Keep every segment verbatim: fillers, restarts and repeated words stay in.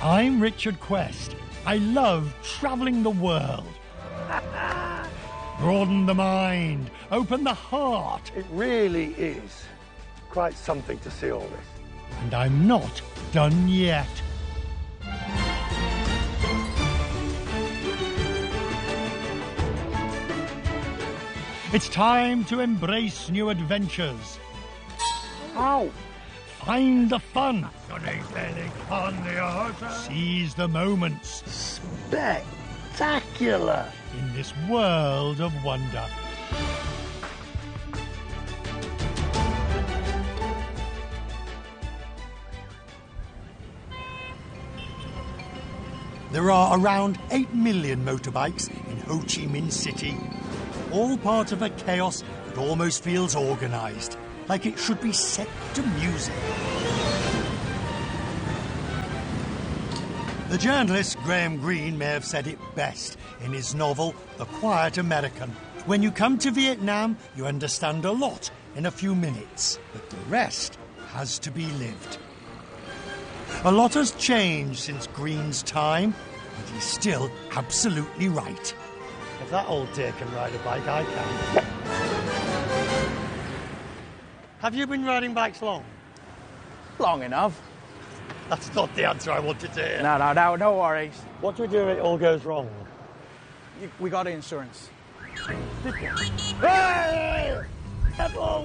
I'm Richard Quest. I love travelling the world. Broaden the mind, open the heart. It really is quite something to see all this. And I'm not done yet. It's time to embrace new adventures. Ow! Find the fun. Seize the moments. Spectacular! In this world of wonder. There are around eight million motorbikes in Ho Chi Minh City, all part of a chaos that almost feels organised, like it should be set to music. The journalist Graham Greene may have said it best in his novel The Quiet American. When you come to Vietnam, you understand a lot in a few minutes, but the rest has to be lived. A lot has changed since Greene's time, but he's still absolutely right. If that old dear can ride a bike, I can. Have you been riding bikes long? Long enough. That's not the answer I wanted to hear. No, no, no, no worries. What do we do if it all goes wrong? You, we got insurance. Hey! Careful!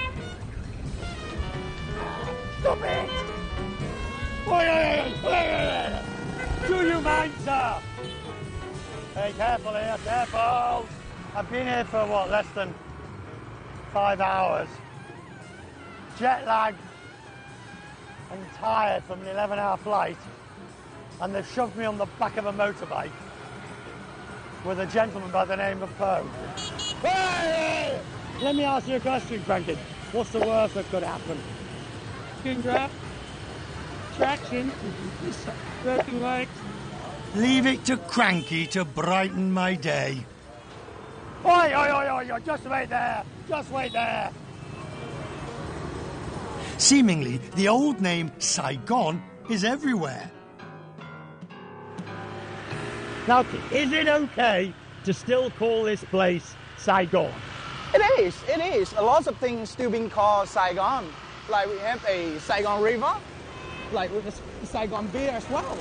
Stop it! Oi, oi, oi, oi, oi. Do you mind, sir? Hey, careful here, careful! I've been here for, what, less than five hours. Jet lagged and tired from an eleven-hour flight, and they've shoved me on the back of a motorbike with a gentleman by the name of Poe. Hey! Let me ask you a question, Crankin. What's the worst that could happen? Skin drop, traction, broken legs. Leave it to Cranky to brighten my day. Oi, oi, oi, oi, oi, just wait there, just wait there. Seemingly, the old name Saigon is everywhere. Now, is it okay to still call this place Saigon? It is, it is. A lot of things still being called Saigon. Like we have a Saigon River, like with the Saigon beer as well.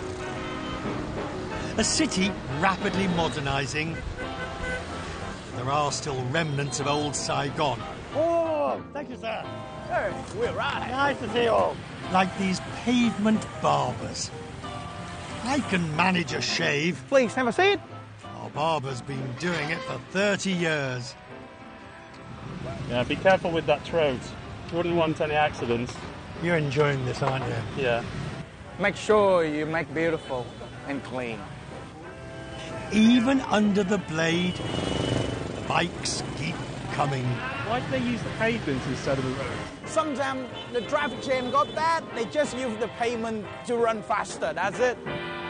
A city rapidly modernising. There are still remnants of old Saigon. Oh, thank you, sir. Hey, we're right. Nice to see you all. Like these pavement barbers. I can manage a shave. Please, have a seat. Our barber's been doing it for thirty years. Yeah, be careful with that throat. Wouldn't want any accidents. You're enjoying this, aren't you? Yeah. Make sure you make beautiful and clean. Even under the blade, the bikes keep coming. Why do they use the pavement instead of the road? Sometimes the traffic jam got bad, they just use the pavement to run faster, that's it.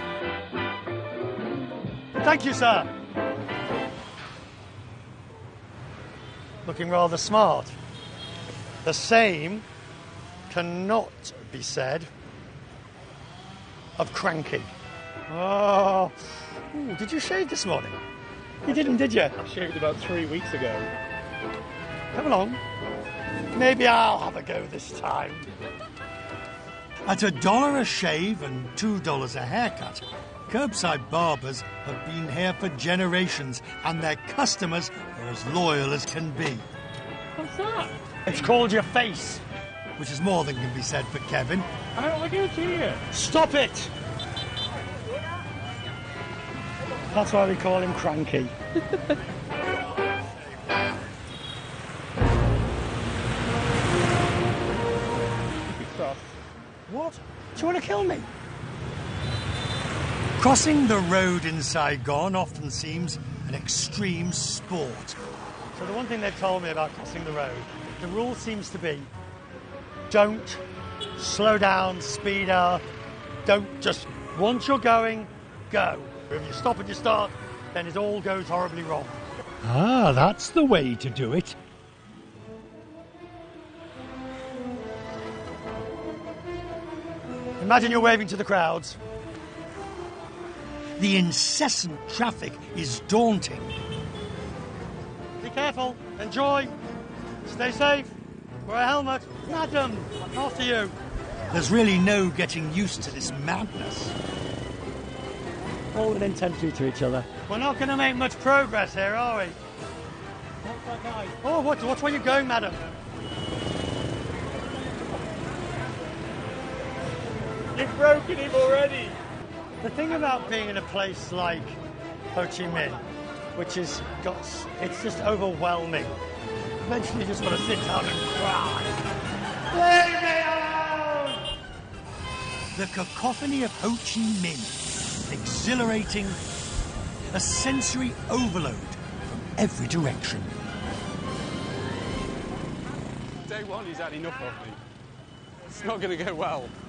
Thank you, sir. Looking rather smart. The same cannot be said of Cranky. Oh, ooh, did you shave this morning? You didn't, did you? I shaved about three weeks ago. Come along. Maybe I'll have a go this time. At a dollar a shave and two dollars a haircut, curbside barbers have been here for generations, and their customers are as loyal as can be. What's that? It's called your face, which is more than can be said for Kevin. I don't like it here. Stop it! That's why we call him Cranky. What? Do you want to kill me? Crossing the road in Saigon often seems an extreme sport. So the one thing they've told me about crossing the road, the rule seems to be don't slow down, speed up, don't just, once you're going, go. If you stop and you start, then it all goes horribly wrong. Ah, that's the way to do it. Imagine you're waving to the crowds. The incessant traffic is daunting. Be careful. Enjoy. Stay safe. Wear a helmet. Madam, after you. There's really no getting used to this madness. Holding intensity to each other. We're not going to make much progress here, are we? Oh, what, what's where you're going, madam? You've broken him already. The thing about being in a place like Ho Chi Minh, which is got, it's just overwhelming. Eventually you just want to sit down and cry. Leave me alone! The cacophony of Ho Chi Minh, exhilarating, a sensory overload from every direction. Day one, he's had enough of me. It's not going to go well.